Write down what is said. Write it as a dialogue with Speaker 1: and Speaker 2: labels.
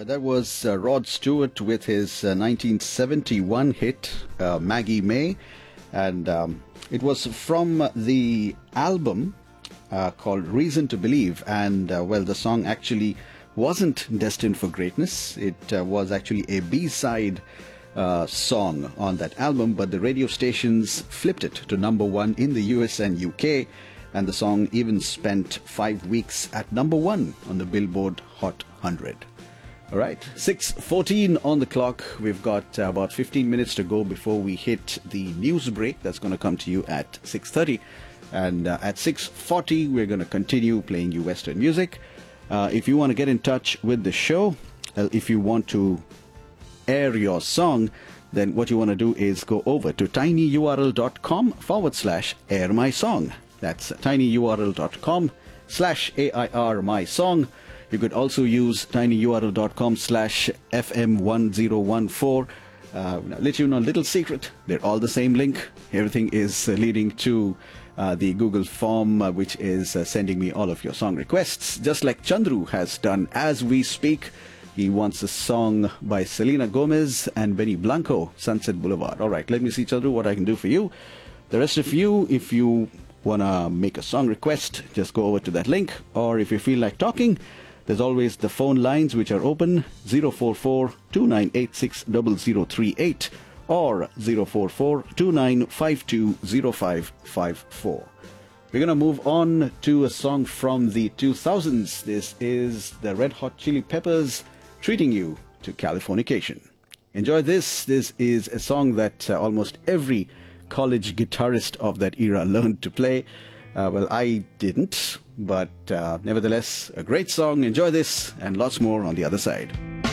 Speaker 1: That was Rod Stewart with his 1971 hit, Maggie May. And it was from the album called Reason to Believe. And, the song actually wasn't destined for greatness. It was actually a B-side song on that album, but the radio stations flipped it to number one in the US and UK. And the song even spent 5 weeks at number one on the Billboard Hot 100. All right, 6:14 on the clock. We've got about 15 minutes to go before we hit the news break. That's going to come to you at 6:30. And at 6:40, we're going to continue playing you Western music. If you want to get in touch with the show, if you want to air your song, then what you want to do is go over to tinyurl.com/air my song. That's tinyurl.com/AIR my song. You could also use tinyurl.com/FM1014. Let you know a little secret. They're all the same link. Everything is leading to the Google form, which is sending me all of your song requests, just like Chandru has done as we speak. He wants a song by Selena Gomez and Benny Blanco, Sunset Boulevard. All right, let me see, Chandru, what I can do for you. The rest of you, if you want to make a song request, just go over to that link. Or if you feel like talking, there's always the phone lines which are open, 044-2986-0038 or 044-2952-0554. We're going to move on to a song from the 2000s. This is the Red Hot Chili Peppers, Treating You to Californication. Enjoy this. This is a song that almost every college guitarist of that era learned to play. I didn't, but nevertheless, a great song. Enjoy this and lots more on the other side.